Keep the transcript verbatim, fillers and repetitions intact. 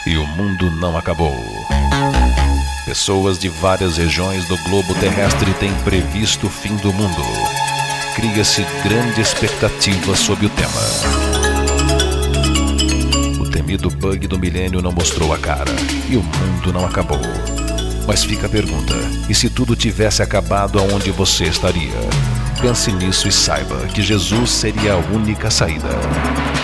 e o mundo não acabou. Pessoas de várias regiões do globo terrestre têm previsto o fim do mundo. Cria-se grande expectativa sobre o tema. O temido bug do milênio não mostrou a cara e o mundo não acabou. Mas fica a pergunta: e se tudo tivesse acabado, aonde você estaria? Pense nisso e saiba que Jesus seria a única saída.